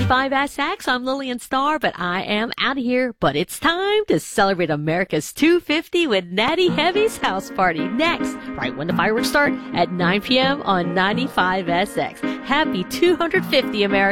95SX. I'm Lillian Starr, but I am out of here. But it's time to celebrate America's 250 with Natty Heavy's House Party next, right when the fireworks start at 9 p.m. on 95SX. Happy 250, America.